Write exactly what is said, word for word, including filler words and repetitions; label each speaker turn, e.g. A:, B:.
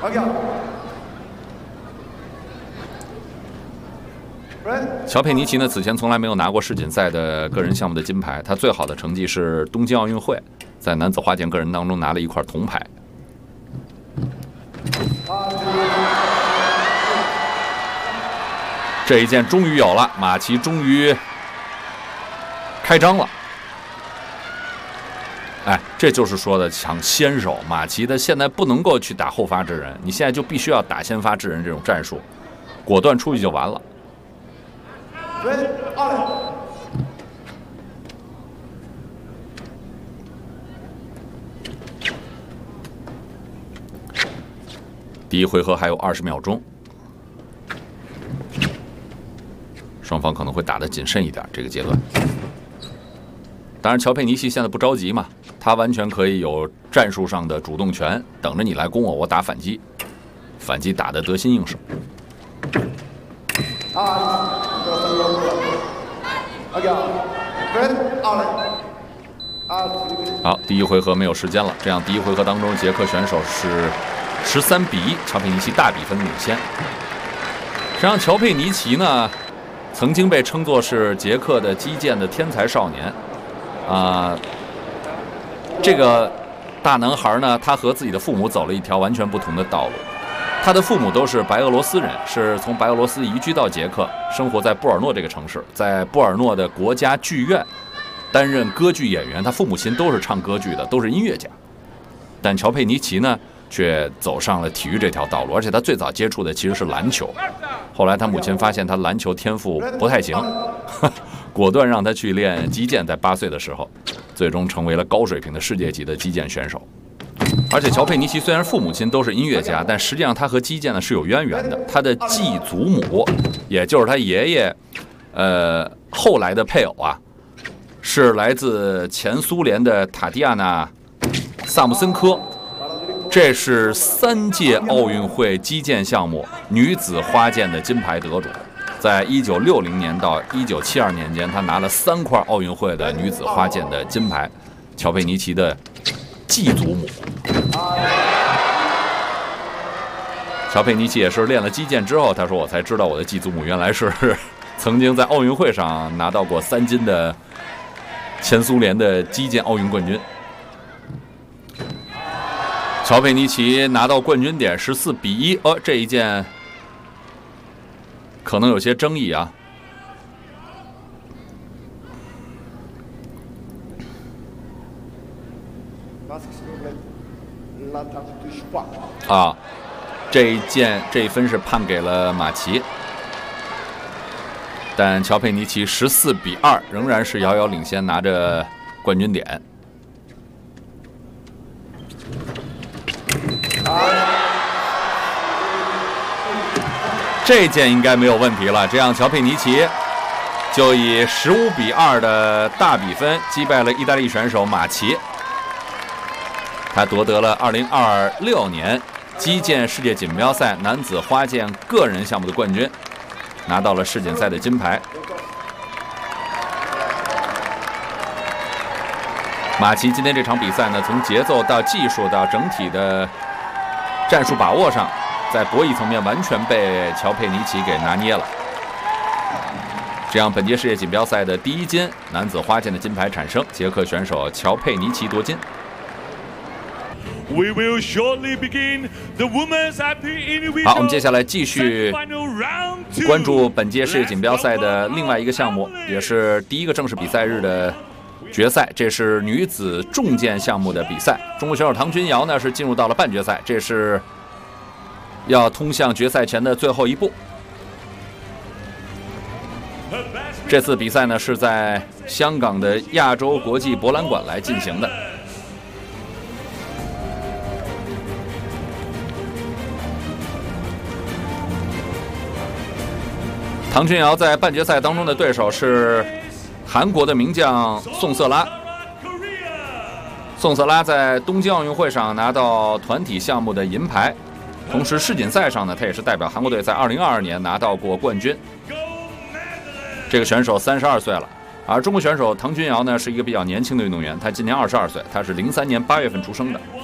A: 乔佩尼奇呢，此前从来没有拿过世锦赛的个人项目的金牌，他最好的成绩是东京奥运会，在男子花剑个人当中拿了一块铜牌。这一剑终于有了，马奇终于开张了。哎，这就是说的抢先手。马奇的现在不能够去打后发制人，你现在就必须要打先发制人这种战术，果断出去就完了。第一回合还有二十秒钟，双方可能会打得谨慎一点。这个阶段，当然乔佩尼奇现在不着急嘛，他完全可以有战术上的主动权，等着你来攻我，我打反击，反击打得得心应手。好，第一回合没有时间了，这样第一回合当中，捷克选手是十三比一，乔佩尼奇大比分领先。实际上，乔佩尼奇呢，曾经被称作是捷克的击剑的天才少年，啊、呃，这个大男孩呢，他和自己的父母走了一条完全不同的道路。他的父母都是白俄罗斯人，是从白俄罗斯移居到捷克，生活在布尔诺这个城市，在布尔诺的国家剧院担任歌剧演员。他父母亲都是唱歌剧的，都是音乐家。但乔佩尼奇呢，却走上了体育这条道路，而且他最早接触的其实是篮球。后来他母亲发现他篮球天赋不太行，果断让他去练击剑，在八岁的时候，最终成为了高水平的世界级的击剑选手。而且乔佩尼奇虽然父母亲都是音乐家，但实际上他和击剑呢是有渊源的。他的继祖母，也就是他爷爷，呃，后来的配偶啊，是来自前苏联的塔蒂亚娜·萨姆森科，这是三届奥运会击剑项目女子花剑的金牌得主。在一九六零年到一九七二年间，她拿了三块奥运会的女子花剑的金牌。乔佩尼奇的继祖母。乔佩尼奇也是练了击剑之后，他说：“我才知道我的继祖母原来是曾经在奥运会上拿到过三金的前苏联的击剑奥运冠军。”乔佩尼奇拿到冠军点十四比一，哦，这一剑可能有些争议啊。啊，这一剑这一分是判给了马奇，但乔佩尼奇十四比二仍然是遥遥领先，拿着冠军点。这剑应该没有问题了，这样乔佩尼奇就以十五比二的大比分击败了意大利选手马奇。他夺得了二零二六年击剑世界锦标赛男子花剑个人项目的冠军，拿到了世锦赛的金牌。马奇今天这场比赛呢，从节奏到技术到整体的战术把握上，在博弈层面完全被乔佩尼奇给拿捏了。这样，本届世界锦标赛的第一金男子花剑的金牌产生，捷克选手乔佩尼奇夺金。
B: We will shortly begin the women's individual
A: 好，我们接下来继续关注本届世界锦标赛的另外一个项目，也是第一个正式比赛日的决赛，这是女子重剑项目的比赛。中国选手唐君瑶呢是进入到了半决赛，这是要通向决赛前的最后一步。这次比赛呢是在香港的亚洲国际博览馆来进行的。唐君瑶在半决赛当中的对手是韩国的名将宋瑟拉。宋瑟拉在东京奥运会上拿到团体项目的银牌，同时世锦赛上呢，他也是代表韩国队在二零二二年拿到过冠军。这个选手三十二岁了，而中国选手唐君瑶呢是一个比较年轻的运动员，他今年二十二岁，他是零三年八月份出生的。